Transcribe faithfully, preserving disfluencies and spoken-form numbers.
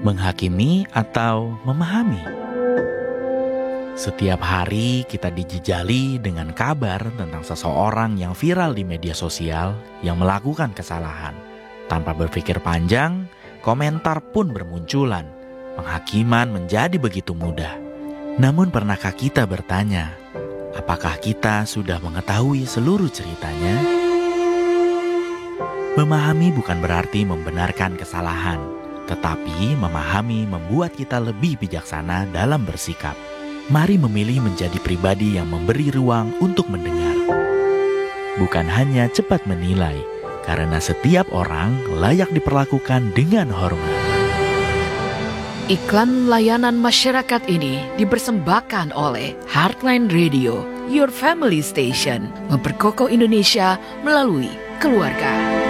menghakimi atau memahami? Setiap hari kita dijejali dengan kabar tentang seseorang yang viral di media sosial yang melakukan kesalahan. Tanpa berpikir panjang, komentar pun bermunculan. Penghakiman menjadi begitu mudah. Namun pernahkah kita bertanya, apakah kita sudah mengetahui seluruh ceritanya? Memahami bukan berarti membenarkan kesalahan, tetapi memahami membuat kita lebih bijaksana dalam bersikap. Mari memilih menjadi pribadi yang memberi ruang untuk mendengar. Bukan hanya cepat menilai, karena setiap orang layak diperlakukan dengan hormat. Iklan layanan masyarakat ini dipersembahkan oleh Heartline Radio, Your Family Station, memperkokoh Indonesia melalui keluarga.